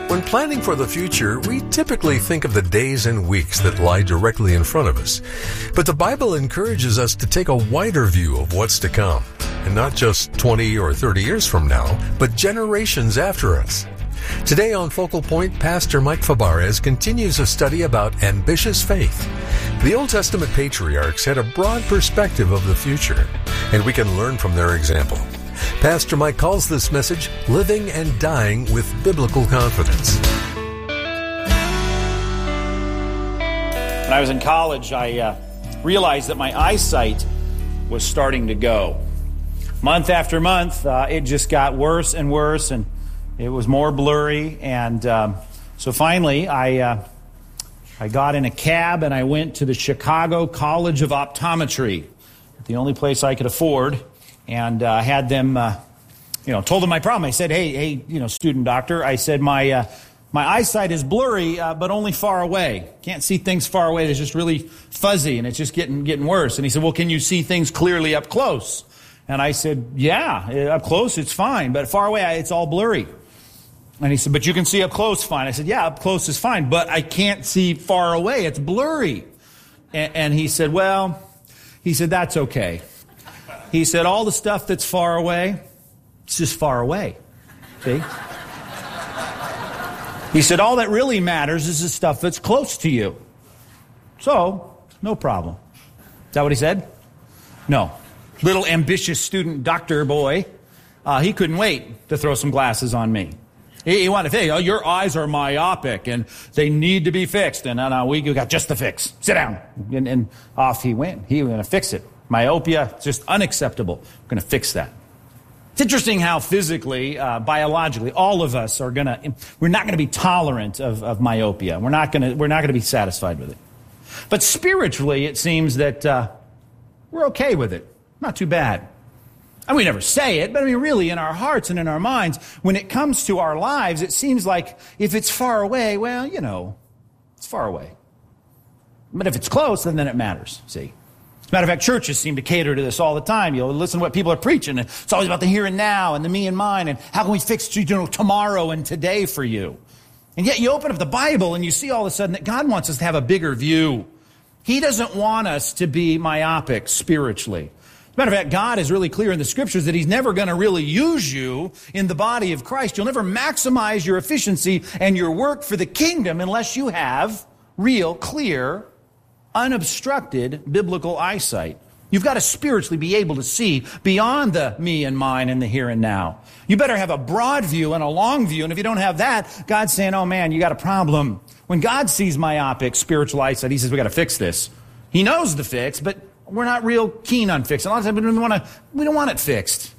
When planning for the future, we typically think of the days and weeks that lie directly in front of us. But the Bible encourages us to take a wider view of what's to come, and not just 20 or 30 years from now, but generations after us. Today on Focal Point, Pastor Mike Fabarez continues a study about ambitious faith. The Old Testament patriarchs had a broad perspective of the future, and we can learn from their example. Pastor Mike calls this message Living and Dying with Biblical Confidence. When I was in college, I realized that my eyesight was starting to go. Month after month, it just got worse and worse, and it was more blurry. And so finally, I got in a cab and I went to the Chicago College of Optometry, the only place I could afford. And had them, told them my problem. I said, hey, student doctor, I said, my eyesight is blurry, but only far away. Can't see things far away. It's just really fuzzy, and it's just getting worse. And he said, well, can you see things clearly up close? And I said, yeah, up close it's fine, but far away it's all blurry. And he said, but you can see up close fine. I said, yeah, up close is fine, but I can't see far away. It's blurry. And he said, that's okay. He said, all the stuff that's far away, it's just far away. See? He said, all that really matters is the stuff that's close to you. So, no problem. Is that what he said? No. Little ambitious student doctor boy, he couldn't wait to throw some glasses on me. He wanted to say, your eyes are myopic and they need to be fixed. And we got just the fix. Sit down. And off he went. He was going to fix it. Myopia, just unacceptable. We're going to fix that. It's interesting how physically, biologically, all of us we're not going to be tolerant of myopia. We're not going to be satisfied with it. But spiritually, it seems that we're okay with it. Not too bad. And we never say it, but really in our hearts and in our minds, when it comes to our lives, it seems like if it's far away, well, it's far away. But if it's close, then it matters, see. As a matter of fact, churches seem to cater to this all the time. You'll listen to what people are preaching. And it's always about the here and now and the me and mine and how can we fix tomorrow and today for you. And yet you open up the Bible and you see all of a sudden that God wants us to have a bigger view. He doesn't want us to be myopic spiritually. As a matter of fact, God is really clear in the Scriptures that He's never going to really use you in the body of Christ. You'll never maximize your efficiency and your work for the kingdom unless you have real, clear, unobstructed biblical eyesight. You've got to spiritually be able to see beyond the me and mine and the here and now. You better have a broad view and a long view. And if you don't have that, God's saying, oh man, you got a problem. When God sees myopic spiritual eyesight, He says, we got to fix this. He knows the fix, but we're not real keen on fixing. A lot of times we don't want it fixed.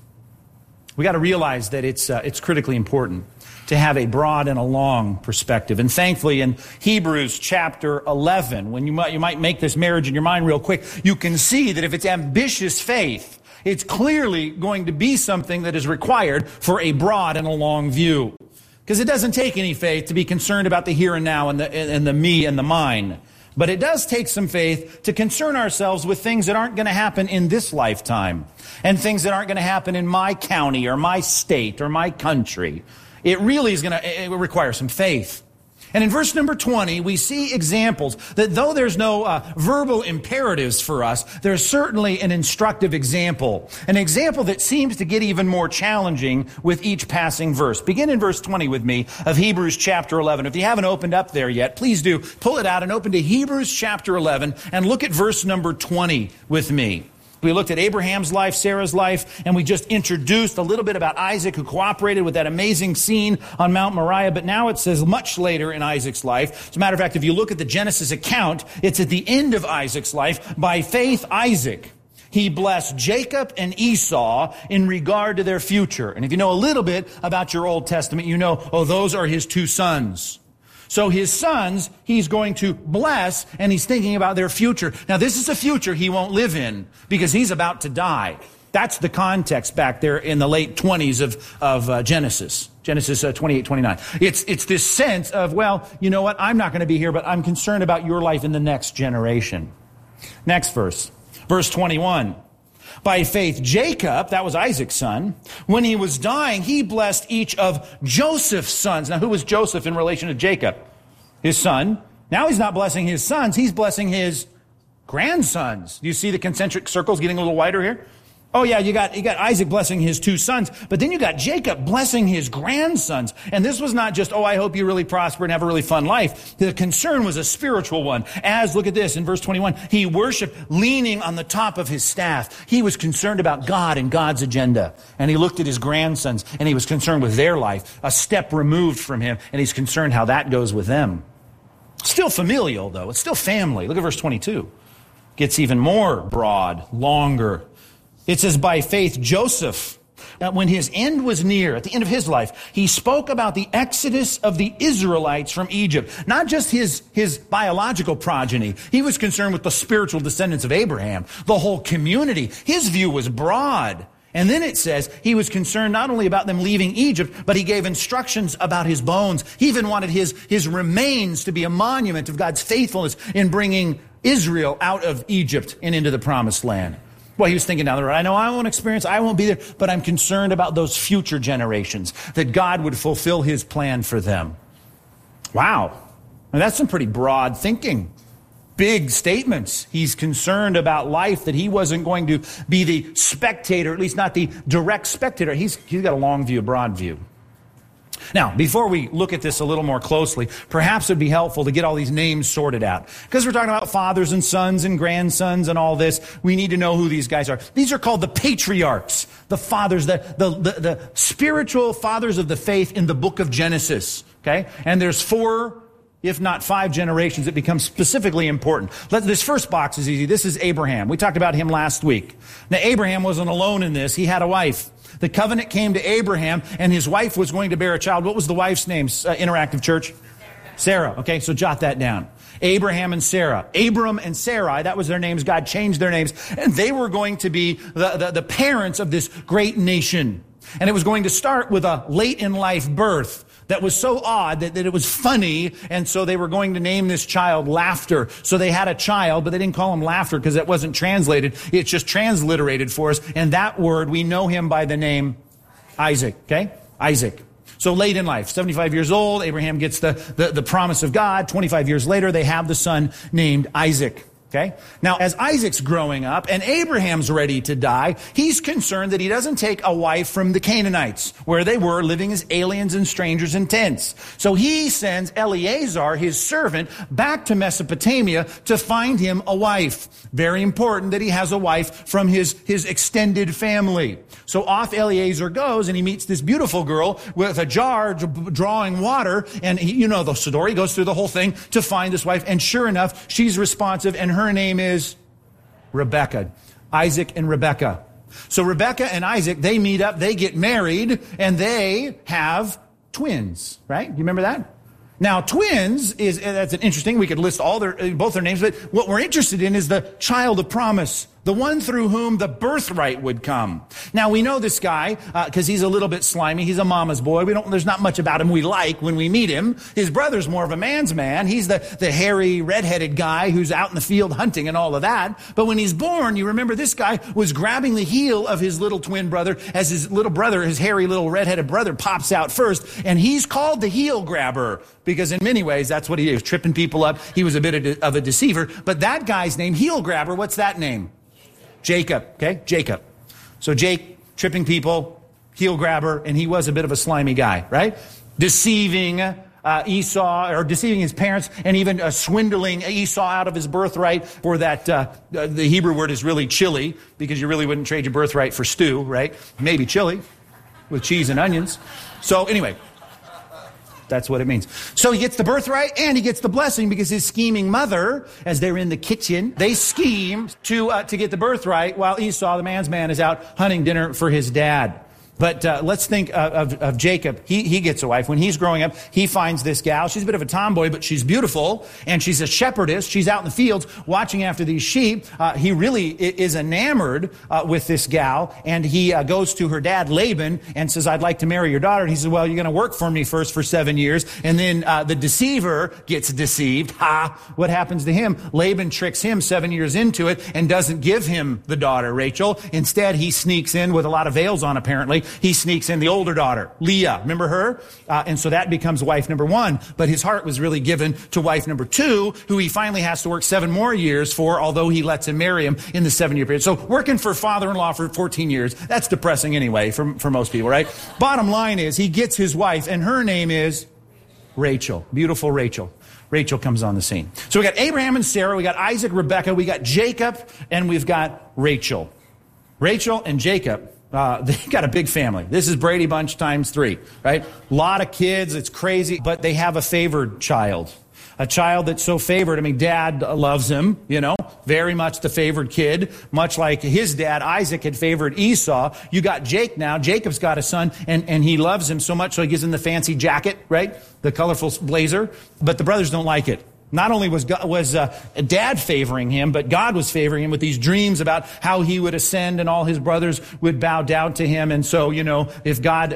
We got to realize that it's critically important to have a broad and a long perspective. And thankfully in Hebrews chapter 11, when you might make this marriage in your mind real quick, you can see that if it's ambitious faith, it's clearly going to be something that is required for a broad and a long view. Because it doesn't take any faith to be concerned about the here and now and the me and the mine. But it does take some faith to concern ourselves with things that aren't going to happen in this lifetime and things that aren't going to happen in my county or my state or my country. It really is going to require some faith. And in verse number 20, we see examples that though there's no verbal imperatives for us, there's certainly an instructive example. An example that seems to get even more challenging with each passing verse. Begin in verse 20 with me of Hebrews chapter 11. If you haven't opened up there yet, please do pull it out and open to Hebrews chapter 11 and look at verse number 20 with me. We looked at Abraham's life, Sarah's life, and we just introduced a little bit about Isaac, who cooperated with that amazing scene on Mount Moriah. But now it says much later in Isaac's life. As a matter of fact, if you look at the Genesis account, it's at the end of Isaac's life. By faith, Isaac, he blessed Jacob and Esau in regard to their future. And if you know a little bit about your Old Testament, you know, those are his two sons. So his sons, he's going to bless, and he's thinking about their future. Now, this is a future he won't live in because he's about to die. That's the context back there in the late 20s of Genesis 28, 29. It's this sense of, well, you know what? I'm not going to be here, but I'm concerned about your life in the next generation. Next verse 21. By faith, Jacob, that was Isaac's son, when he was dying, he blessed each of Joseph's sons. Now, who was Joseph in relation to Jacob? His son. Now he's not blessing his sons, he's blessing his grandsons. Do you see the concentric circles getting a little wider here? Oh yeah, you got Isaac blessing his two sons, but then you got Jacob blessing his grandsons. And this was not just, oh, I hope you really prosper and have a really fun life. The concern was a spiritual one. As, look at this, in verse 21, he worshiped leaning on the top of his staff. He was concerned about God and God's agenda. And he looked at his grandsons, and he was concerned with their life, a step removed from him, and he's concerned how that goes with them. Still familial, though. It's still family. Look at verse 22. Gets even more broad, longer. It says, by faith, Joseph, when his end was near, at the end of his life, he spoke about the exodus of the Israelites from Egypt. Not just his biological progeny. He was concerned with the spiritual descendants of Abraham, the whole community. His view was broad. And then it says he was concerned not only about them leaving Egypt, but he gave instructions about his bones. He even wanted his remains to be a monument of God's faithfulness in bringing Israel out of Egypt and into the promised land. Well, he was thinking down the road, I know I won't experience, I won't be there, but I'm concerned about those future generations, that God would fulfill his plan for them. Wow. Now that's some pretty broad thinking. Big statements. He's concerned about life, that he wasn't going to be the spectator, at least not the direct spectator. He's got a long view, a broad view. Now, before we look at this a little more closely, perhaps it would be helpful to get all these names sorted out. Because we're talking about fathers and sons and grandsons and all this. We need to know who these guys are. These are called the patriarchs, the fathers, the spiritual fathers of the faith in the book of Genesis. Okay? And there's 4, if not 5 generations that become specifically important. This first box is easy. This is Abraham. We talked about him last week. Now, Abraham wasn't alone in this. He had a wife. The covenant came to Abraham, and his wife was going to bear a child. What was the wife's name, Interactive Church? Sarah. Okay, so jot that down. Abraham and Sarah. Abram and Sarai, that was their names. God changed their names. And they were going to be the parents of this great nation. And it was going to start with a late-in-life birth that was so odd that it was funny, and so they were going to name this child Laughter. So they had a child, but they didn't call him Laughter because it wasn't translated. It's just transliterated for us. And that word, we know him by the name Isaac, okay? Isaac. So late in life, 75 years old, Abraham gets the promise of God. 25 years later, they have the son named Isaac. Okay? Now, as Isaac's growing up and Abraham's ready to die, he's concerned that he doesn't take a wife from the Canaanites, where they were living as aliens and strangers in tents. So he sends Eleazar, his servant, back to Mesopotamia to find him a wife. Very important that he has a wife from his extended family. So off Eleazar goes, and he meets this beautiful girl with a jar drawing water, and you know the story. He goes through the whole thing to find this wife, and sure enough, she's responsive, and her name is Rebecca. Isaac and Rebecca. So Rebecca and Isaac, they meet up, they get married, and they have twins, right? Do you remember that? Now, twins that's an interesting, we could list both their names, but what we're interested in is the child of promise, the one through whom the birthright would come. Now, we know this guy, because he's a little bit slimy. He's a mama's boy. There's not much about him we like when we meet him. His brother's more of a man's man. He's the hairy, red-headed guy who's out in the field hunting and all of that. But when he's born, you remember this guy was grabbing the heel of his little twin brother as his little brother, his hairy little red-headed brother, pops out first. And he's called the heel grabber because in many ways, that's what he is, tripping people up. He was a bit of a deceiver. But that guy's name, heel grabber, what's that name? Jacob, okay? Jacob. So Jake, tripping people, heel grabber, and he was a bit of a slimy guy, right? Deceiving Esau, or deceiving his parents, and even swindling Esau out of his birthright for that, the Hebrew word is really chili, because you really wouldn't trade your birthright for stew, right? Maybe chili with cheese and onions. So anyway, that's what it means. So he gets the birthright and he gets the blessing because his scheming mother, as they're in the kitchen, they scheme to get the birthright while Esau, the man's man, is out hunting dinner for his dad. But let's think of Jacob. He gets a wife. When he's growing up, he finds this gal. She's a bit of a tomboy, but she's beautiful, and she's a shepherdess. She's out in the fields watching after these sheep. He really is enamored with this gal, and he goes to her dad, Laban, and says, I'd like to marry your daughter. And he says, well, you're going to work for me first for 7 years. And then the deceiver gets deceived. What happens to him? Laban tricks him 7 years into it and doesn't give him the daughter, Rachel. Instead, he sneaks in with a lot of veils on, apparently. He sneaks in the older daughter, Leah. Remember her? And so that becomes wife number 1. But his heart was really given to wife number 2, who he finally has to work 7 more years for, although he lets him marry him in the 7-year period. So working for father-in-law for 14 years, that's depressing anyway for most people, right? Bottom line is he gets his wife, and her name is Rachel. Beautiful Rachel. Rachel comes on the scene. So we got Abraham and Sarah, we got Isaac, Rebekah, we got Jacob, and we've got Rachel. Rachel and Jacob, they got a big family. This is Brady Bunch times 3, right? A lot of kids, it's crazy, but they have a favored child. A child that's so favored. I mean, dad loves him, very much the favored kid, much like his dad, Isaac, had favored Esau. You got Jake now. Jacob's got a son, and he loves him so much, so he gives him the fancy jacket, right? The colorful blazer. But the brothers don't like it. Not only was dad favoring him, but God was favoring him with these dreams about how he would ascend and all his brothers would bow down to him. And so, if God,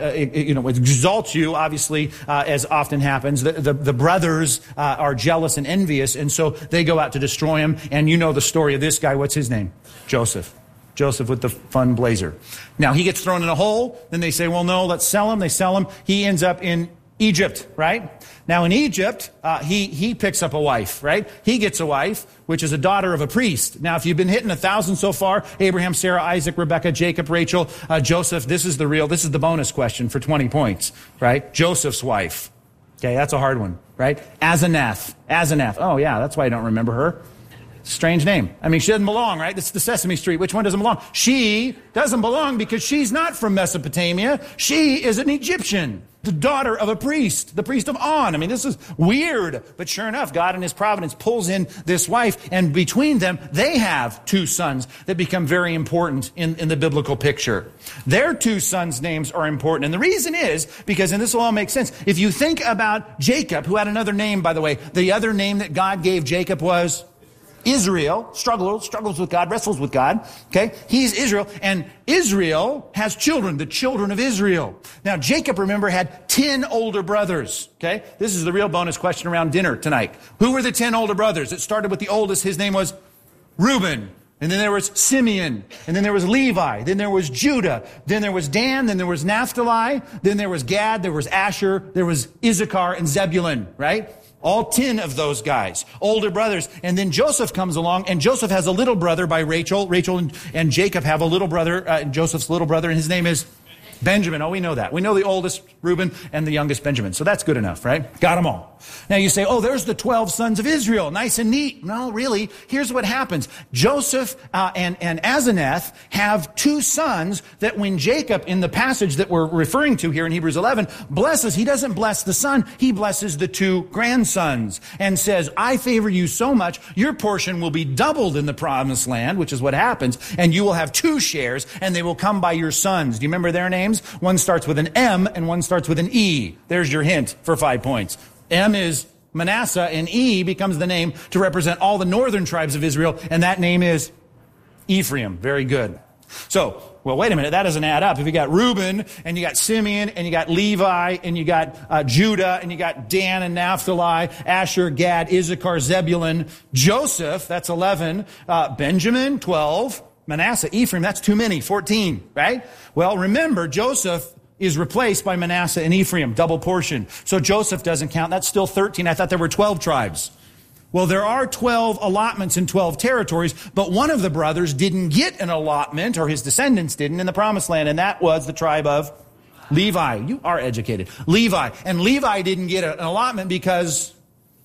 exalts you, obviously, as often happens, the brothers are jealous and envious. And so they go out to destroy him. And you know the story of this guy. What's his name? Joseph. Joseph with the fun blazer. Now, he gets thrown in a hole. Then they say, well, no, let's sell him. They sell him. He ends up in Egypt, right? Now in Egypt, he picks up a wife, right? He gets a wife, which is a daughter of a priest. Now if you've been hitting 1,000 so far, Abraham, Sarah, Isaac, Rebekah, Jacob, Rachel, Joseph, this is the bonus question for 20 points, right? Joseph's wife. Okay, that's a hard one, right? Asenath. Oh yeah, that's why I don't remember her. Strange name. I mean, she doesn't belong, right? This is the Sesame Street. Which one doesn't belong? She doesn't belong because she's not from Mesopotamia. She is an Egyptian, the daughter of a priest, the priest of On. I mean, this is weird. But sure enough, God in his providence pulls in this wife, and between them, they have 2 sons that become very important in the biblical picture. Their 2 sons' names are important. And the reason is because, and this will all make sense, if you think about Jacob, who had another name, by the way, the other name that God gave Jacob was Israel. Struggles with God, wrestles with God. Okay? He's Israel. And Israel has children, the children of Israel. Now, Jacob, remember, had 10 older brothers. Okay? This is the real bonus question around dinner tonight. Who were the 10 older brothers? It started with the oldest. His name was Reuben. And then there was Simeon. And then there was Levi. Then there was Judah. Then there was Dan. Then there was Naphtali. Then there was Gad. There was Asher. There was Issachar and Zebulun. Right? All 10 of those guys, older brothers. And then Joseph comes along, and Joseph has a little brother by Rachel. Rachel and Jacob have a little brother, Joseph's little brother, and his name is Benjamin. Oh, we know that. We know the oldest, Reuben, and the youngest, Benjamin. So that's good enough, right? Got them all. Now you say, oh, there's the 12 sons of Israel. Nice and neat. No, really. Here's what happens. Joseph and Asenath have 2 sons that when Jacob, in the passage that we're referring to here in Hebrews 11, blesses, he doesn't bless the son, he blesses the 2 grandsons and says, I favor you so much, your portion will be doubled in the promised land, which is what happens, and you will have 2 shares, and they will come by your sons. Do you remember their names? One starts with an M and one starts with an E. There's your hint for 5 points. M is Manasseh, and E becomes the name to represent all the northern tribes of Israel, and that name is Ephraim. Very good. So, well, wait a minute, that doesn't add up. If you got Reuben, and you got Simeon, and you got Levi, and you got Judah, and you got Dan and Naphtali, Asher, Gad, Issachar, Zebulun, Joseph, that's 11, Benjamin, 12, Manasseh, Ephraim, that's too many, 14, right? Well, remember, Joseph is replaced by Manasseh and Ephraim, double portion. So Joseph doesn't count. That's still 13. I thought there were 12 tribes. Well, there are 12 allotments in 12 territories, but one of the brothers didn't get an allotment, or his descendants didn't, in the promised land, and that was the tribe of Levi. You are educated. Levi. And Levi didn't get an allotment because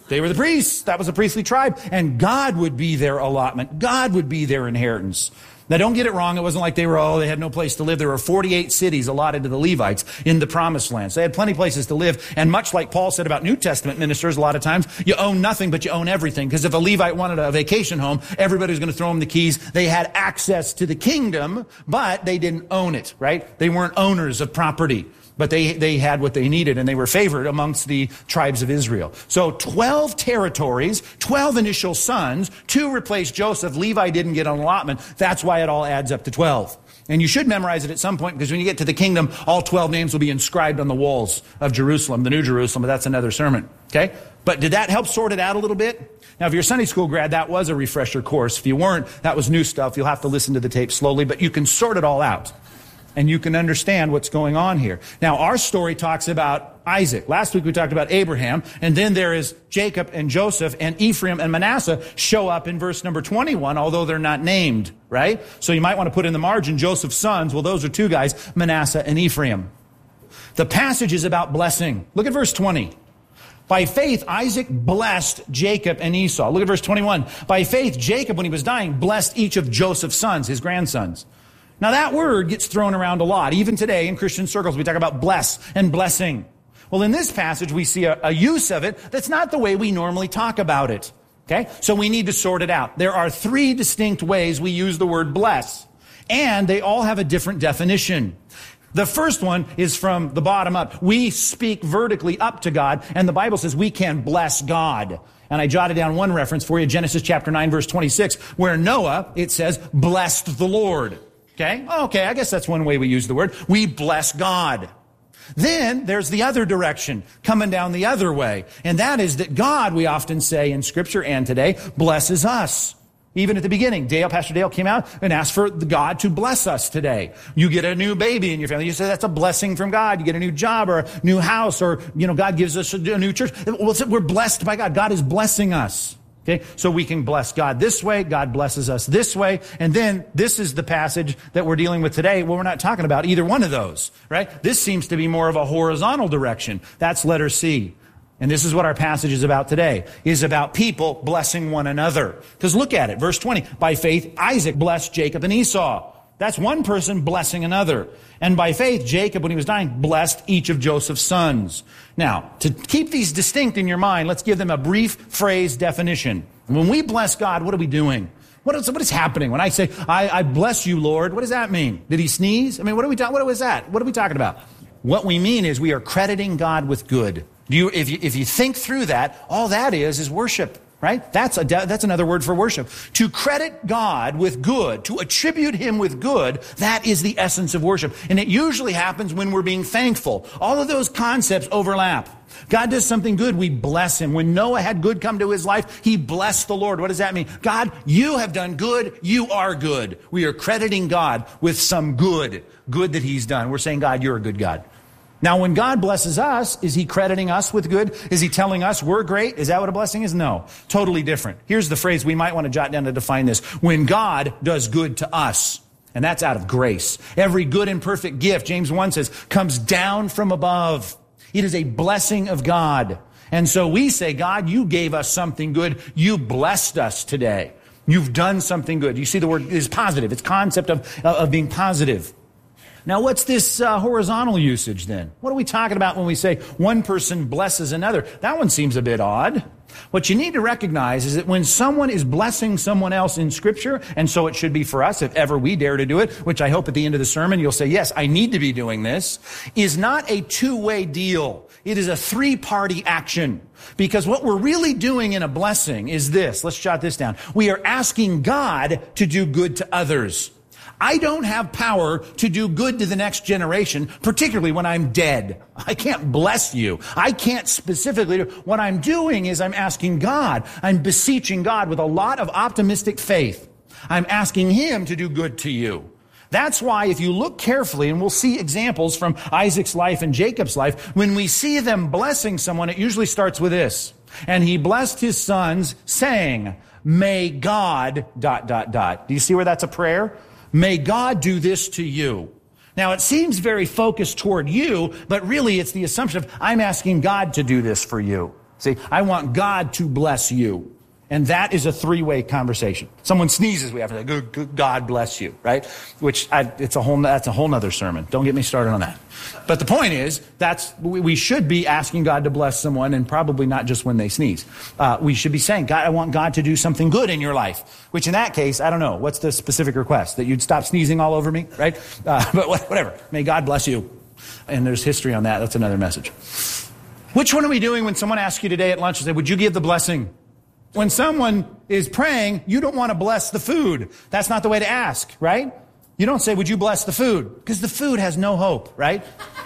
They were the priests. That was a priestly tribe. And God would be their allotment. God would be their inheritance. Now, don't get it wrong. It wasn't like they had no place to live. There were 48 cities allotted to the Levites in the Promised Land. So they had plenty of places to live. And much like Paul said about New Testament ministers, a lot of times, you own nothing, but you own everything. Because if a Levite wanted a vacation home, everybody was going to throw them the keys. They had access to the kingdom, but they didn't own it, right? They weren't owners of property. But they had what they needed, and they were favored amongst the tribes of Israel. So 12 territories, 12 initial sons, 2 replaced Joseph. Levi didn't get an allotment. That's why it all adds up to 12. And you should memorize it at some point, because when you get to the kingdom, all 12 names will be inscribed on the walls of Jerusalem, the New Jerusalem, but that's another sermon. Okay? But did that help sort it out a little bit? Now, if you're a Sunday school grad, that was a refresher course. If you weren't, that was new stuff. You'll have to listen to the tape slowly, but you can sort it all out. And you can understand what's going on here. Now, our story talks about Isaac. Last week we talked about Abraham. And then there is Jacob and Joseph, and Ephraim and Manasseh show up in verse number 21, although they're not named, right? So you might want to put in the margin Joseph's sons. Well, those are 2 guys, Manasseh and Ephraim. The passage is about blessing. Look at verse 20. By faith, Isaac blessed Jacob and Esau. Look at verse 21. By faith, Jacob, when he was dying, blessed each of Joseph's sons, his grandsons. Now that word gets thrown around a lot. Even today in Christian circles, we talk about bless and blessing. Well, in this passage, we see a use of it that's not the way we normally talk about it. Okay? So we need to sort it out. There are 3 distinct ways we use the word bless. And they all have a different definition. The first one is from the bottom up. We speak vertically up to God, and the Bible says we can bless God. And I jotted down one reference for you, Genesis chapter 9, verse 26, where Noah, it says, blessed the Lord. Okay, I guess that's one way we use the word. We bless God. Then there's the other direction, coming down the other way. And that is that God, we often say in Scripture and today, blesses us. Even at the beginning, Pastor Dale came out and asked for God to bless us today. You get a new baby in your family. You say that's a blessing from God. You get a new job or a new house, or, God gives us a new church. Well, we're blessed by God. God is blessing us. Okay, so we can bless God this way, God blesses us this way, and then this is the passage that we're dealing with today. Well, we're not talking about either one of those, right? This seems to be more of a horizontal direction. That's letter C. And this is what our passage is about today, is about people blessing one another. Because look at it, verse 20. By faith, Isaac blessed Jacob and Esau. That's one person blessing another. And by faith, Jacob, when he was dying, blessed each of Joseph's sons. Now, to keep these distinct in your mind, let's give them a brief phrase definition. When we bless God, what are we doing? What is happening? When I say, I bless you, Lord, what does that mean? Did he sneeze? I mean, what was that? What are we talking about? What we mean is we are crediting God with good. If you think through that, all that is worship. Right? That's another word for worship. To credit God with good, to attribute Him with good, that is the essence of worship. And it usually happens when we're being thankful. All of those concepts overlap. God does something good, we bless Him. When Noah had good come to his life, he blessed the Lord. What does that mean? God, you have done good, you are good. We are crediting God with some good that He's done. We're saying, God, you're a good God. Now, when God blesses us, is He crediting us with good? Is He telling us we're great? Is that what a blessing is? No. Totally different. Here's the phrase we might want to jot down to define this. When God does good to us, and that's out of grace. Every good and perfect gift, James 1 says, comes down from above. It is a blessing of God. And so we say, God, you gave us something good. You blessed us today. You've done something good. You see the word is positive. It's concept of being positive. Now, what's this horizontal usage then? What are we talking about when we say one person blesses another? That one seems a bit odd. What you need to recognize is that when someone is blessing someone else in Scripture, and so it should be for us if ever we dare to do it, which I hope at the end of the sermon you'll say, yes, I need to be doing this, is not a two-way deal. It is a three-party action. Because what we're really doing in a blessing is this. Let's jot this down. We are asking God to do good to others. I don't have power to do good to the next generation, particularly when I'm dead. I can't bless you. I can't specifically do. What I'm doing is I'm asking God. I'm beseeching God with a lot of optimistic faith. I'm asking Him to do good to you. That's why if you look carefully, and we'll see examples from Isaac's life and Jacob's life, when we see them blessing someone, it usually starts with this. And he blessed his sons, saying, may God, ... Do you see where that's a prayer? May God do this to you. Now, it seems very focused toward you, but really it's the assumption of, I'm asking God to do this for you. See, I want God to bless you. And that is a three-way conversation. Someone sneezes, we have to say, God bless you, right? That's a whole nother sermon. Don't get me started on that. But the point is, we should be asking God to bless someone, and probably not just when they sneeze. We should be saying, God, I want God to do something good in your life. Which in that case, I don't know, what's the specific request? That you'd stop sneezing all over me, right? But whatever. May God bless you. And there's history on that. That's another message. Which one are we doing when someone asks you today at lunch and say, would you give the blessing? When someone is praying, you don't want to bless the food. That's not the way to ask, right? You don't say, would you bless the food? Because the food has no hope, right?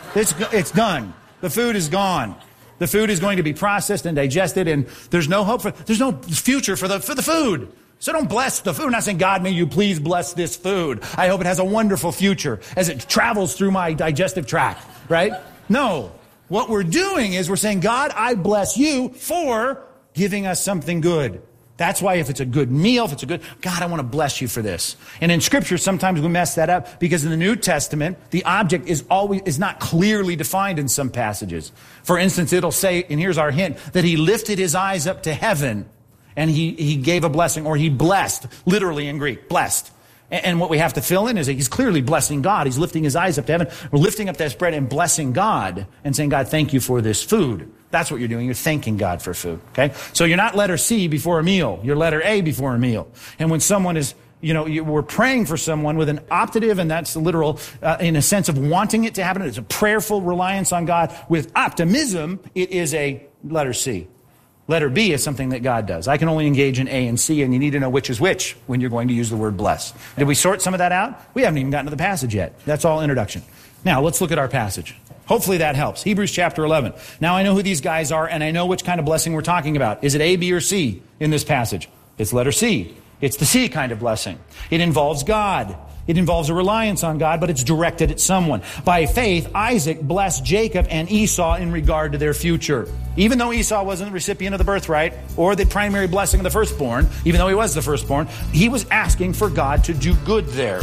It's done. The food is gone. The food is going to be processed and digested, and there's no hope there's no future for the food. So don't bless the food. I'm not saying, God, may you please bless this food. I hope it has a wonderful future as it travels through my digestive tract, right? No. What we're doing is we're saying, God, I bless you for giving us something good. That's why if it's a good meal, if it's a good, God, I want to bless you for this. And in Scripture, sometimes we mess that up because in the New Testament, the object is not clearly defined in some passages. For instance, it'll say, and here's our hint, that he lifted his eyes up to heaven and he gave a blessing, or he blessed, literally in Greek, blessed. And what we have to fill in is that he's clearly blessing God. He's lifting his eyes up to heaven. We're lifting up that bread and blessing God and saying, God, thank you for this food. That's what you're doing. You're thanking God for food. Okay? So you're not letter C before a meal. You're letter A before a meal. And when someone is, we're praying for someone with an optative, and that's literal, in a sense of wanting it to happen. It's a prayerful reliance on God. With optimism, it is a letter C. Letter B is something that God does. I can only engage in A and C, and you need to know which is which when you're going to use the word bless. Did we sort some of that out? We haven't even gotten to the passage yet. That's all introduction. Now, let's look at our passage. Hopefully that helps. Hebrews chapter 11. Now I know who these guys are, and I know which kind of blessing we're talking about. Is it A, B, or C in this passage? It's letter C. It's the C kind of blessing. It involves God. It involves a reliance on God, but it's directed at someone. By faith, Isaac blessed Jacob and Esau in regard to their future. Even though Esau wasn't the recipient of the birthright or the primary blessing of the firstborn, even though he was the firstborn, he was asking for God to do good there.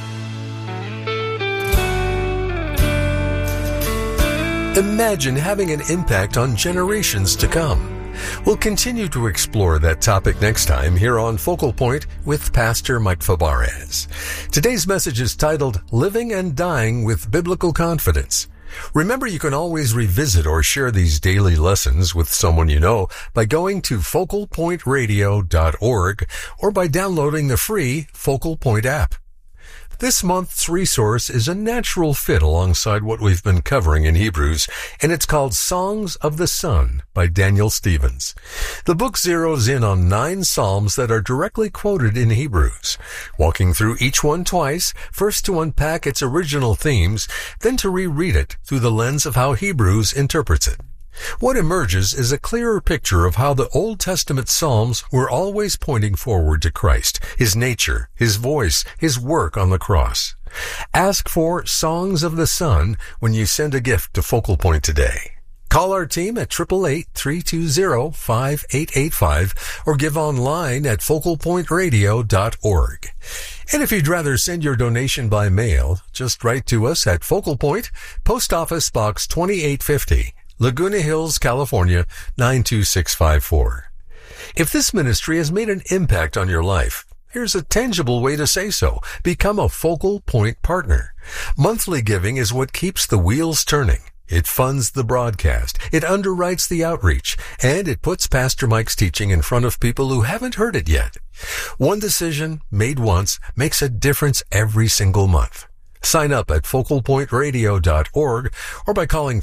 Imagine having an impact on generations to come. We'll continue to explore that topic next time here on Focal Point with Pastor Mike Fabarez. Today's message is titled, Living and Dying with Biblical Confidence. Remember, you can always revisit or share these daily lessons with someone you know by going to focalpointradio.org or by downloading the free Focal Point app. This month's resource is a natural fit alongside what we've been covering in Hebrews, and it's called Songs of the Sun by Daniel Stevens. The book zeroes in on 9 psalms that are directly quoted in Hebrews, walking through each one twice, first to unpack its original themes, then to reread it through the lens of how Hebrews interprets it. What emerges is a clearer picture of how the Old Testament Psalms were always pointing forward to Christ, His nature, His voice, His work on the cross. Ask for Songs of the Sun when you send a gift to Focal Point today. Call our team at 888-320-5885 or give online at focalpointradio.org. And if you'd rather send your donation by mail, just write to us at Focal Point, Post Office Box 2850. Laguna Hills, California, 92654. If this ministry has made an impact on your life, here's a tangible way to say so. Become a Focal Point partner. Monthly giving is what keeps the wheels turning. It funds the broadcast, it underwrites the outreach, and it puts Pastor Mike's teaching in front of people who haven't heard it yet. One decision, made once, makes a difference every single month. Sign up at focalpointradio.org or by calling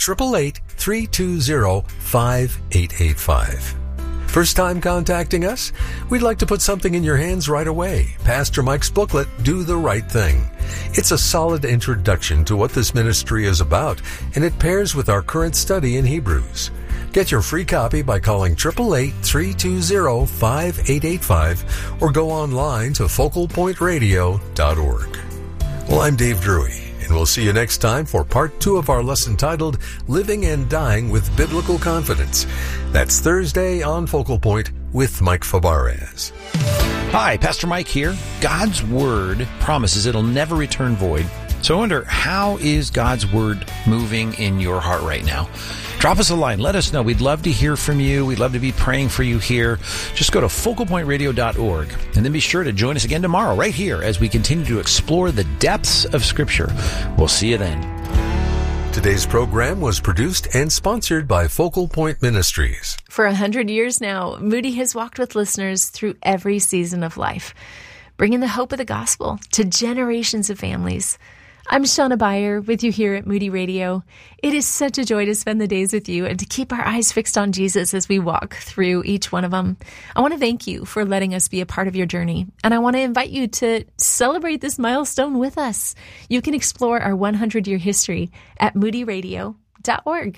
888-320-5885. First time contacting us? We'd like to put something in your hands right away. Pastor Mike's booklet, Do the Right Thing. It's a solid introduction to what this ministry is about, and it pairs with our current study in Hebrews. Get your free copy by calling 888-320-5885 or go online to focalpointradio.org. Well, I'm Dave Drury, and we'll see you next time for part 2 of our lesson titled Living and Dying with Biblical Confidence. That's Thursday on Focal Point with Mike Fabarez. Hi, Pastor Mike here. God's Word promises it'll never return void. So I wonder, how is God's Word moving in your heart right now? Drop us a line. Let us know. We'd love to hear from you. We'd love to be praying for you here. Just go to focalpointradio.org and then be sure to join us again tomorrow right here as we continue to explore the depths of Scripture. We'll see you then. Today's program was produced and sponsored by Focal Point Ministries. For 100 years now, Moody has walked with listeners through every season of life, bringing the hope of the gospel to generations of families. I'm Shauna Beyer with you here at Moody Radio. It is such a joy to spend the days with you and to keep our eyes fixed on Jesus as we walk through each one of them. I want to thank you for letting us be a part of your journey, and I want to invite you to celebrate this milestone with us. You can explore our 100-year history at moodyradio.org.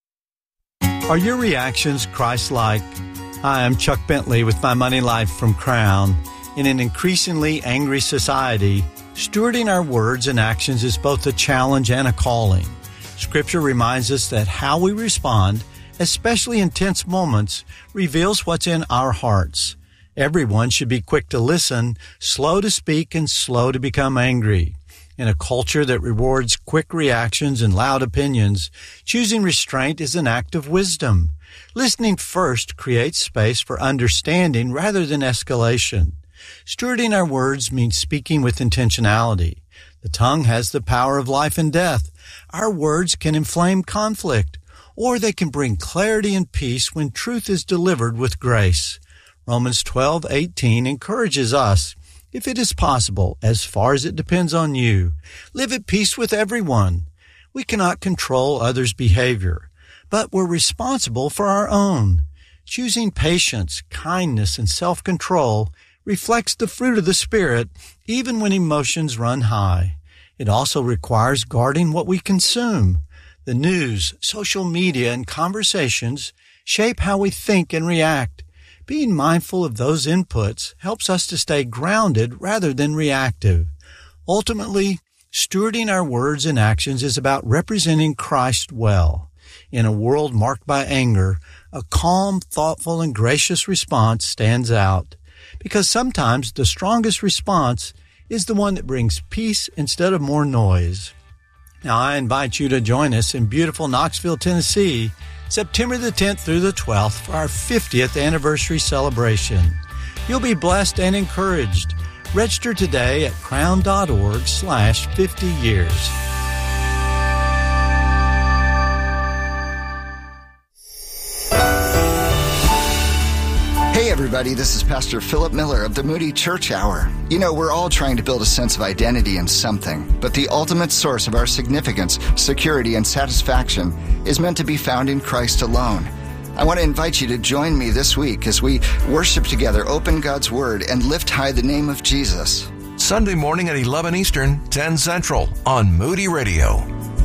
Are your reactions Christ-like? Hi, I'm Chuck Bentley with My Money Life from Crown. In an increasingly angry society, stewarding our words and actions is both a challenge and a calling. Scripture reminds us that how we respond, especially in tense moments, reveals what's in our hearts. Everyone should be quick to listen, slow to speak, and slow to become angry. In a culture that rewards quick reactions and loud opinions, choosing restraint is an act of wisdom. Listening first creates space for understanding rather than escalation. Stewarding our words means speaking with intentionality. The tongue has the power of life and death. Our words can inflame conflict, or they can bring clarity and peace when truth is delivered with grace. Romans 12:18 encourages us, if it is possible, as far as it depends on you, live at peace with everyone. We cannot control others' behavior, but we're responsible for our own. Choosing patience, kindness, and self-control reflects the fruit of the Spirit, even when emotions run high. It also requires guarding what we consume. The news, social media, and conversations shape how we think and react. Being mindful of those inputs helps us to stay grounded rather than reactive. Ultimately, stewarding our words and actions is about representing Christ well. In a world marked by anger, a calm, thoughtful, and gracious response stands out. Because sometimes the strongest response is the one that brings peace instead of more noise. Now, I invite you to join us in beautiful Knoxville, Tennessee, September the 10th through the 12th for our 50th anniversary celebration. You'll be blessed and encouraged. Register today at crown.org/50 years. Hey everybody, this is Pastor Philip Miller of the Moody Church Hour. You know, we're all trying to build a sense of identity in something, but the ultimate source of our significance, security, and satisfaction is meant to be found in Christ alone. I want to invite you to join me this week as we worship together, open God's Word, and lift high the name of Jesus. Sunday morning at 11 Eastern, 10 Central on Moody Radio.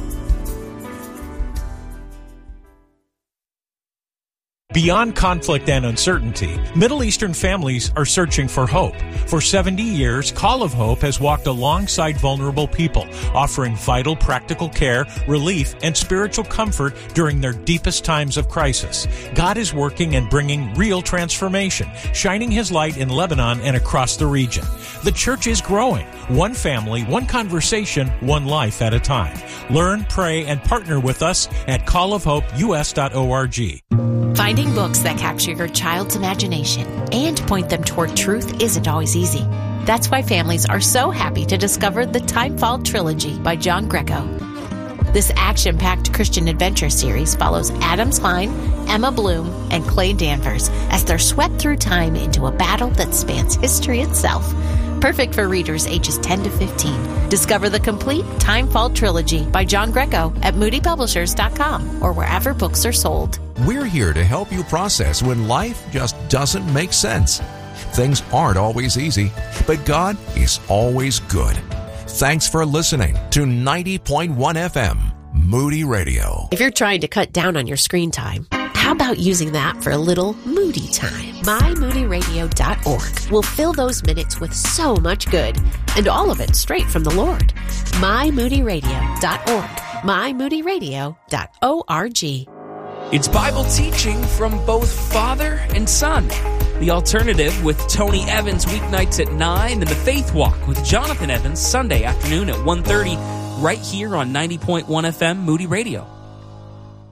Beyond conflict and uncertainty, Middle Eastern families are searching for hope. For 70 years, Call of Hope has walked alongside vulnerable people, offering vital practical care, relief, and spiritual comfort during their deepest times of crisis. God is working and bringing real transformation, shining His light in Lebanon and across the region. The church is growing, one family, one conversation, one life at a time. Learn, pray, and partner with us at callofhopeus.org. Finding books that capture your child's imagination and point them toward truth isn't always easy. That's why families are so happy to discover the Timefall Trilogy by John Greco. This action-packed Christian adventure series follows Adam Klein, Emma Bloom, and Clay Danvers as they're swept through time into a battle that spans history itself. Perfect for readers ages 10 to 15. Discover the complete Timefall Trilogy by John Greco at moodypublishers.com or wherever books are sold. We're here to help you process when life just doesn't make sense. Things aren't always easy, but God is always good. Thanks for listening to 90.1 FM, Moody Radio. If you're trying to cut down on your screen time, how about using that for a little Moody time? MyMoodyRadio.org will fill those minutes with so much good, and all of it straight from the Lord. MyMoodyRadio.org. MyMoodyRadio.org. It's Bible teaching from both Father and Son. The Alternative with Tony Evans weeknights at 9, and The Faith Walk with Jonathan Evans Sunday afternoon at 1:30, right here on 90.1 FM Moody Radio. You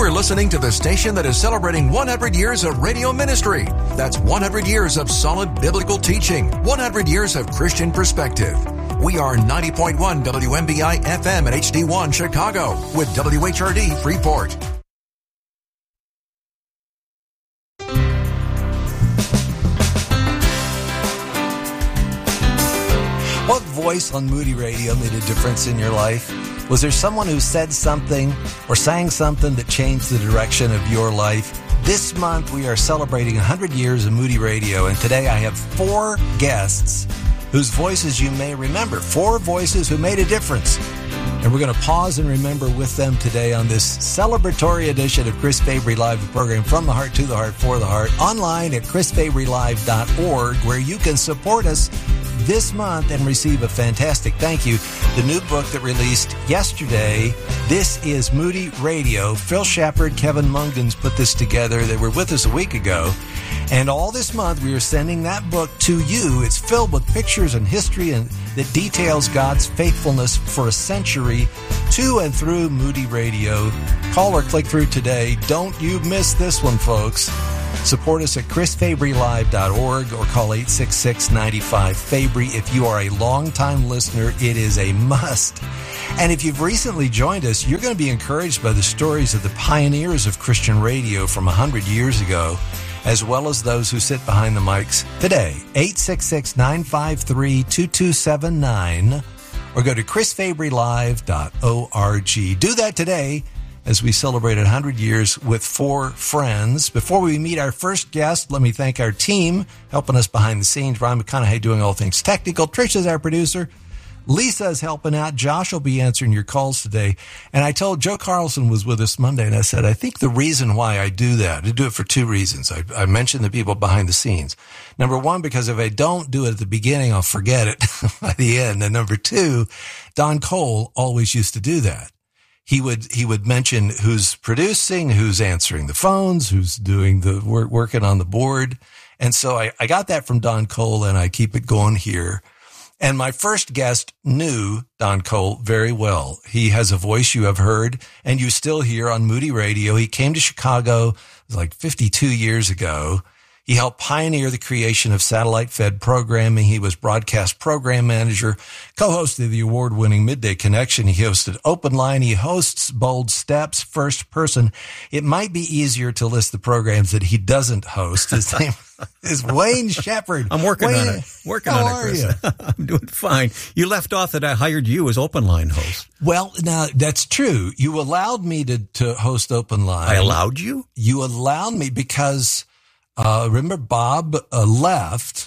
are listening to the station that is celebrating 100 years of radio ministry. That's 100 years of solid biblical teaching, 100 years of Christian perspective. We are 90.1 WMBI FM and HD1 Chicago with WHRD Freeport. What voice on Moody Radio made a difference in your life? Was there someone who said something or sang something that changed the direction of your life? This month, we are celebrating 100 years of Moody Radio, and today I have 4 guests whose voices you may remember. 4 voices who made a difference. And we're going to pause and remember with them today on this celebratory edition of Chris Fabry Live, the program From the Heart to the Heart for the Heart, online at chrisfabrylive.org, where you can support us this month and receive a fantastic thank you. The new book that released yesterday, This is Moody Radio. Phil Shepard, Kevin Mungans put this together. They were with us a week ago. And all this month, we are sending that book to you. It's filled with pictures and history and that details God's faithfulness for a century to and through Moody Radio. Call or click through today. Don't you miss this one, folks. Support us at chrisfabrylive.org or call 866-95-FABRY. If you are a longtime listener, it is a must. And if you've recently joined us, you're going to be encouraged by the stories of the pioneers of Christian radio from 100 years ago, as well as those who sit behind the mics today. 866-953-2279 or go to chrisfabrylive.org. Do that today as we celebrate 100 years with 4 friends. Before we meet our first guest, let me thank our team helping us behind the scenes. Ron McConaughey doing all things technical. Trisha's our producer. Lisa's helping out. Josh will be answering your calls today. And I told Joe Carlson was with us Monday, and I said, I think the reason why I do that, I do it for 2 reasons. I mentioned the people behind the scenes. Number 1, because if I don't do it at the beginning, I'll forget it by the end. And number 2, Don Cole always used to do that. He would mention who's producing, who's answering the phones, who's doing the working on the board. And so I got that from Don Cole, and I keep it going here. And my first guest knew Don Cole very well. He has a voice you have heard, and you still hear on Moody Radio. He came to Chicago, it was like 52 years ago. He helped pioneer the creation of satellite-fed programming. He was broadcast program manager, co-hosted the award-winning Midday Connection. He hosted Open Line. He hosts Bold Steps, First Person. It might be easier to list the programs that he doesn't host. His name is Wayne Shepard. I'm working Wayne, on it. How are you? I'm doing fine. You left off that I hired you as Open Line host. Well, now, that's true. You allowed me to host Open Line. I allowed you? You allowed me because... remember Bob left,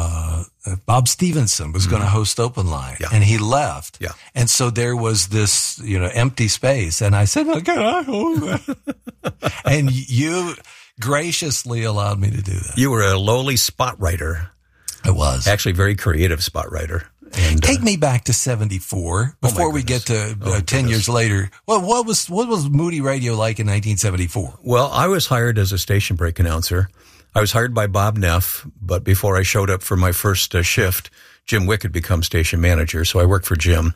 Bob Stevenson was going to host Open Line, and he left. Yeah. And so there was this, empty space. And I said, can I hold that? And you graciously allowed me to do that. You were a lowly spot writer. I was. Actually, very creative spot writer. And, take me back to 74 before we get to 10 years later. Well, what was Moody Radio like in 1974? Well, I was hired as a station break announcer. I was hired by Bob Neff, but before I showed up for my first shift, Jim Wick had become station manager, so I worked for Jim.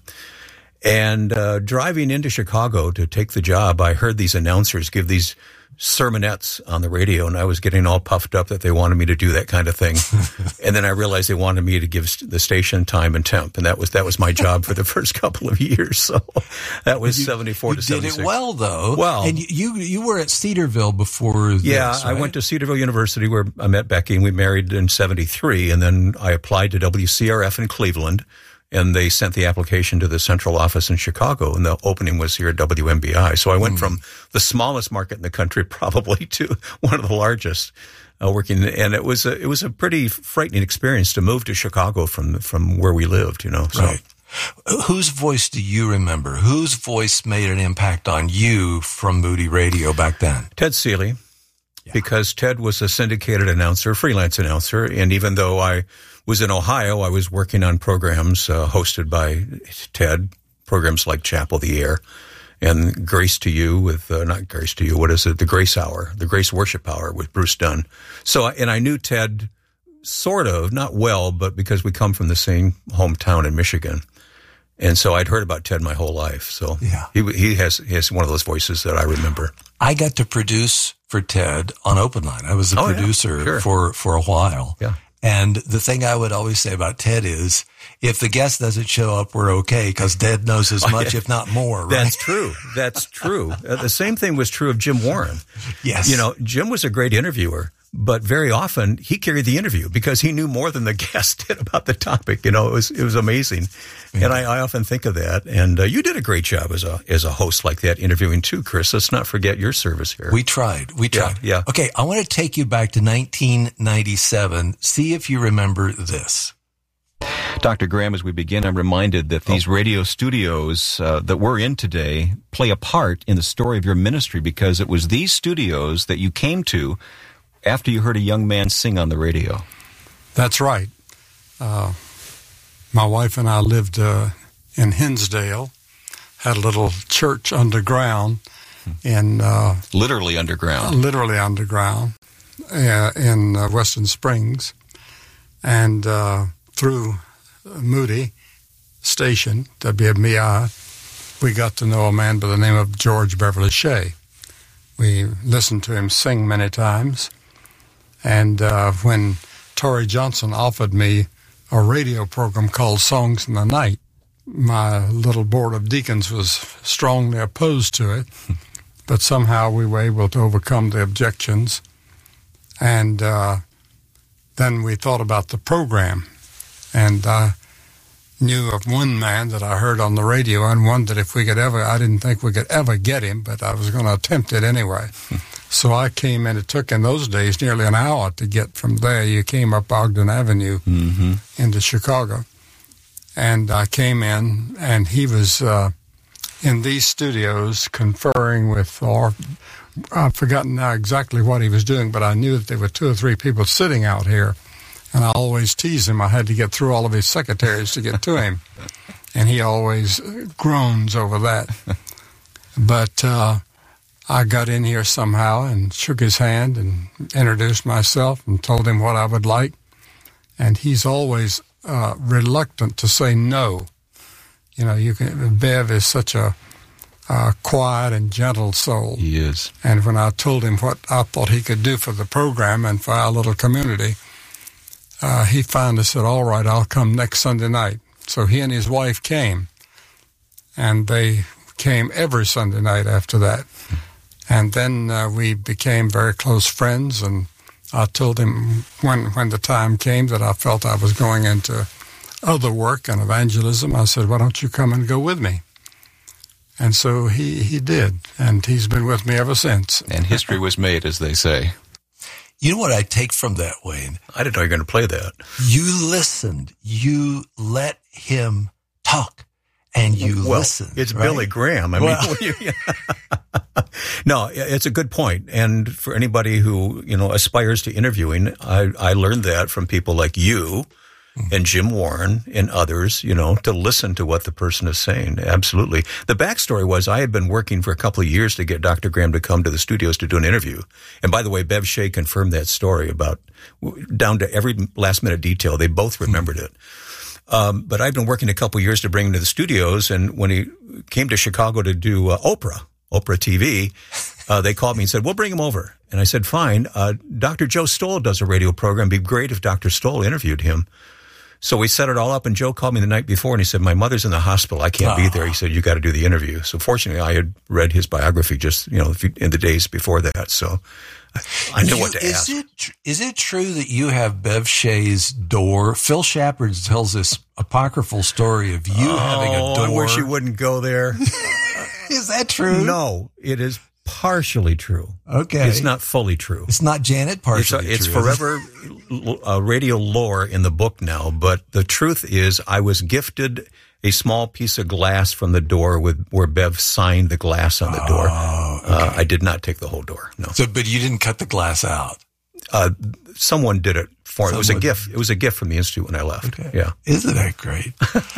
And driving into Chicago to take the job, I heard these announcers give these sermonettes on the radio, and I was getting all puffed up that they wanted me to do that kind of thing. And then I realized they wanted me to give the station time and temp, and that was my job for the first couple of years. So that was 74 to 76. You did it well, though. Well, and you were at Cedarville before this, right? I went to Cedarville University where I met Becky, and we married in 73, and then I applied to WCRF in Cleveland. And they sent the application to the central office in Chicago, and the opening was here at WMBI. So I went from the smallest market in the country probably to one of the largest working. And it was a pretty frightening experience to move to Chicago from where we lived, So. Right. Whose voice do you remember? Whose voice made an impact on you from Moody Radio back then? Ted Seeley, because Ted was a syndicated announcer, freelance announcer, and even though I was in Ohio, I was working on programs hosted by Ted, programs like Chapel the Air and Grace to You with, not Grace to You, what is it? The Grace Hour, the Grace Worship Hour with Bruce Dunn. So, and I knew Ted sort of, not well, but because we come from the same hometown in Michigan. And so I'd heard about Ted my whole life. So he has one of those voices that I remember. I got to produce for Ted on Open Line. I was a producer for a while. Yeah. And the thing I would always say about Ted is, if the guest doesn't show up, we're okay, because Ted knows as much, if not more. Right? That's true. That's true. The same thing was true of Jim Warren. Yes. You know, Jim was a great interviewer, but very often he carried the interview because he knew more than the guest did about the topic. You know, it was amazing. And I often think of that. And you did a great job as a host like that, interviewing too, Chris. Let's not forget your service here. We tried. Yeah. Okay, I want to take you back to 1997. See if you remember this. Dr. Graham, as we begin, I'm reminded that these radio studios that we're in today play a part in the story of your ministry, because it was these studios that you came to after you heard a young man sing on the radio. That's right. My wife and I lived in Hinsdale, had a little church underground in literally underground in Western Springs, and through Moody Station, WMEI, we got to know a man by the name of George Beverly Shea. We listened to him sing many times, and when Torrey Johnson offered me a radio program called Songs in the Night, my little board of deacons was strongly opposed to it, but somehow we were able to overcome the objections. And then we thought about the program, and I knew of one man that I heard on the radio, and one that I didn't think we could ever get him, but I was going to attempt it anyway. So I came in. It took in those days nearly an hour to get from there. You came up Ogden Avenue into Chicago. And I came in, and he was in these studios conferring with, or I've forgotten now exactly what he was doing, but I knew that there were 2 or 3 people sitting out here. And I always tease him. I had to get through all of his secretaries to get to him. And he always groans over that. But I got in here somehow and shook his hand and introduced myself and told him what I would like. And he's always reluctant to say no. You know, Bev is such a quiet and gentle soul. He is. And when I told him what I thought he could do for the program and for our little community, he finally said, all right, I'll come next Sunday night. So he and his wife came, and they came every Sunday night after that. And then we became very close friends, and I told him when the time came that I felt I was going into other work and evangelism, I said, why don't you come and go with me? And so he did, and he's been with me ever since. And history was made, as they say. You know what I take from that, Wayne? I didn't know you were going to play that. You listened. You let him talk, and you listened. It's right? Billy Graham. I mean, no, it's a good point. And for anybody who, aspires to interviewing, I learned that from people like you and Jim Warren and others, to listen to what the person is saying. Absolutely. The backstory was I had been working for a couple of years to get Dr. Graham to come to the studios to do an interview. And by the way, Bev Shea confirmed that story about down to every last minute detail. They both remembered it. But I've been working a couple of years to bring him to the studios. And when he came to Chicago to do Oprah TV, they called me and said, we'll bring him over. And I said, fine. Dr. Joe Stoll does a radio program. It'd be great if Dr. Stoll interviewed him. So we set it all up, and Joe called me the night before, and he said, my mother's in the hospital. I can't be there. He said, you got to do the interview. So fortunately, I had read his biography just, in the days before that. So I knew what to ask. Is it true that you have Bev Shea's door? Phil Shepard tells this apocryphal story of you having a door. I wish you wouldn't go there. Is that true? No, it is partially true. Okay. It's not fully true. It's not Janet partially true. It's forever radio lore in the book now, but the truth is I was gifted a small piece of glass from the door where Bev signed the glass on the door. Okay. I did not take the whole door, no. So, but you didn't cut the glass out? Someone did it for me. It was a gift. It was a gift from the Institute when I left. Okay. Yeah. Isn't that great?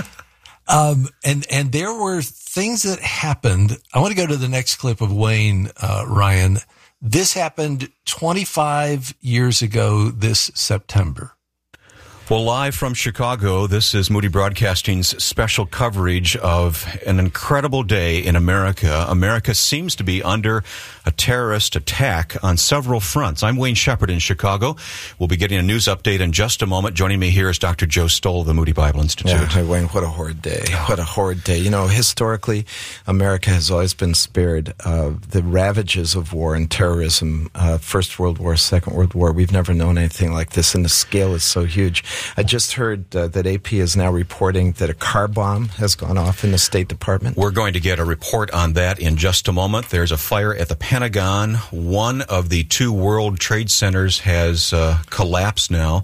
And there were things that happened. I want to go to the next clip of Wayne, Ryan. This happened 25 years ago this September. Well, live from Chicago, this is Moody Broadcasting's special coverage of an incredible day in America. America seems to be under a terrorist attack on several fronts. I'm Wayne Shepherd in Chicago. We'll be getting a news update in just a moment. Joining me here is Dr. Joe Stoll of the Moody Bible Institute. Yeah, hi, Wayne, what a horrid day. What a horrid day. You know, historically, America has always been spared of the ravages of war and terrorism. First World War, Second World War. We've never known anything like this, and the scale is so huge. I just heard that AP is now reporting that a car bomb has gone off in the State Department. We're going to get a report on that in just a moment. There's a fire at the Pentagon. One of the two World Trade Centers has collapsed now.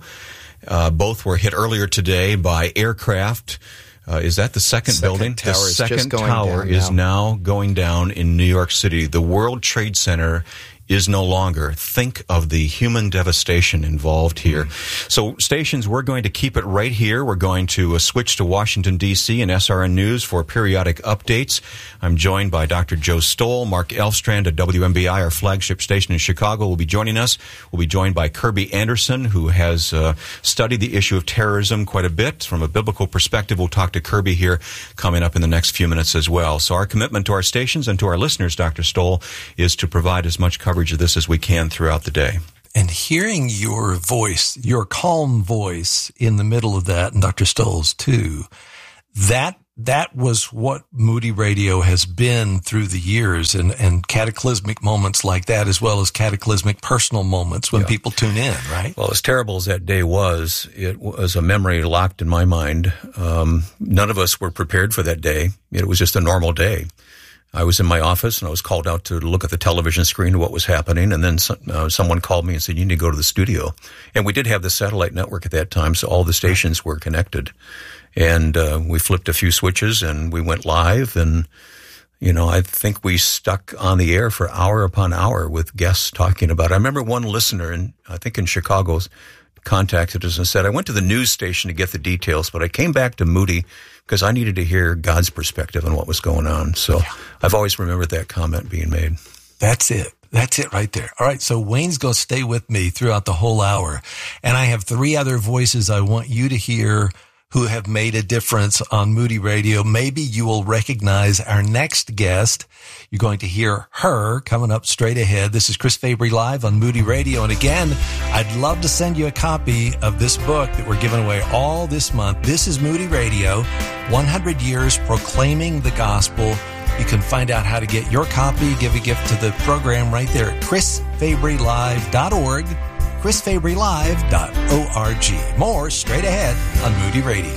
Both were hit earlier today by aircraft. Is that the second building? The second tower is now going down in New York City. The World Trade Center is no longer. Think of the human devastation involved here. So stations, we're going to keep it right here. We're going to switch to Washington, D.C. and SRN News for periodic updates. I'm joined by Dr. Joe Stoll. Mark Elfstrand at WMBI, our flagship station in Chicago, will be joining us. We'll be joined by Kirby Anderson, who has studied the issue of terrorism quite a bit. From a biblical perspective, we'll talk to Kirby here coming up in the next few minutes as well. So our commitment to our stations and to our listeners, Dr. Stoll, is to provide as much coverage of this as we can throughout the day. And hearing your voice, your calm voice in the middle of that, and Dr. Stoll's too, that was what Moody Radio has been through the years, and cataclysmic moments like that, as well as cataclysmic personal moments when people tune in, right? Well, as terrible as that day was, it was a memory locked in my mind. None of us were prepared for that day. It was just a normal day. I was in my office, and I was called out to look at the television screen to what was happening, and then someone called me and said, you need to go to the studio. And we did have the satellite network at that time, so all the stations were connected. And we flipped a few switches, and we went live, and, you know, I think we stuck on the air for hour upon hour with guests talking about it. I remember one listener, I think in Chicago, contacted us and said, I went to the news station to get the details, but I came back to Moody because I needed to hear God's perspective on what was going on. So I've always remembered that comment being made. That's it. That's it right there. All right, so Wayne's going to stay with me throughout the whole hour. And I have three other voices I want you to hear who have made a difference on Moody Radio. Maybe you will recognize our next guest. You're going to hear her coming up straight ahead. This is Chris Fabry live on Moody Radio. And again, I'd love to send you a copy of this book that we're giving away all this month. This is Moody Radio, 100 Years Proclaiming the Gospel. You can find out how to get your copy, give a gift to the program right there at chrisfabrylive.org. chrisfabrylive.org. More straight ahead on Moody Radio.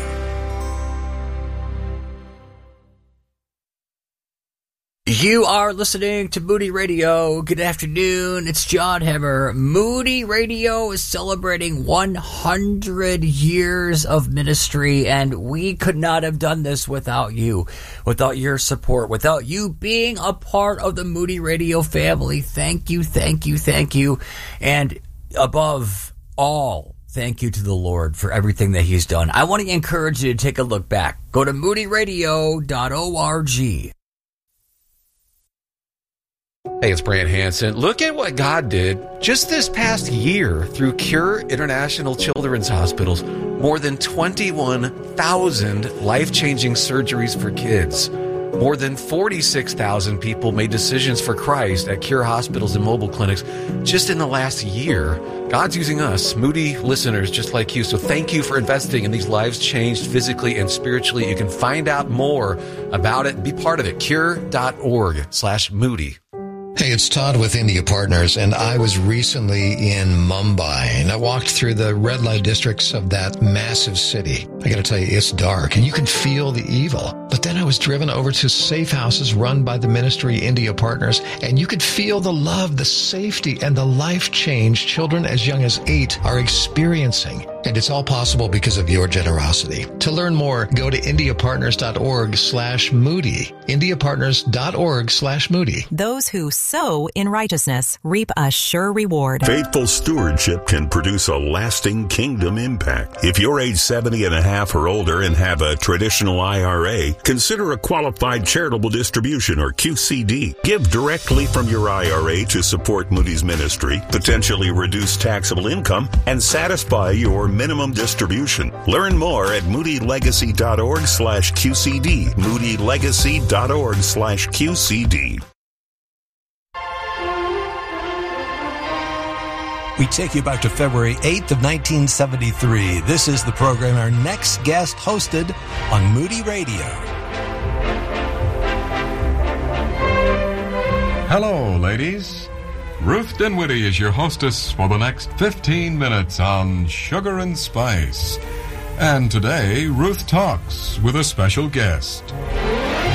You are listening to Moody Radio. Good afternoon. It's John Hemmer. Moody Radio is celebrating 100 years of ministry, and we could not have done this without you, without your support, without you being a part of the Moody Radio family. Thank you, thank you, thank you. And above all, thank you to the Lord for everything that He's done. I want to encourage you to take a look back. Go to moodyradio.org. Hey, it's Brant Hansen. Look at what God did just this past year through Cure International Children's Hospitals. More than 21,000 life-changing surgeries for kids. More than 46,000 people made decisions for Christ at Cure hospitals and mobile clinics just in the last year. God's using us, Moody listeners just like you. So thank you for investing in these lives changed physically and spiritually. You can find out more about it and be part of it. Cure.org/Moody. Hey, it's Todd with India Partners, and I was recently in Mumbai, and I walked through the red light districts of that massive city. I gotta tell you, it's dark, and you can feel the evil. But then I was driven over to safe houses run by the ministry India Partners, and you could feel the love, the safety, and the life change children as young as 8 are experiencing. And it's all possible because of your generosity. To learn more, go to indiapartners.org/Moody. indiapartners.org/Moody. Those who sow in righteousness reap a sure reward. Faithful stewardship can produce a lasting kingdom impact. If you're age 70 and a half or older and have a traditional IRA, consider a qualified charitable distribution or QCD. Give directly from your IRA to support Moody's ministry, potentially reduce taxable income, and satisfy your minimum distribution. Learn more at moodylegacy.org/QCD. moodylegacy.org/QCD. We take you back to February 8th of 1973. This is the program our next guest hosted on Moody Radio. Hello, ladies. Ruth Dinwiddie is your hostess for the next 15 minutes on Sugar and Spice. And today, Ruth talks with a special guest.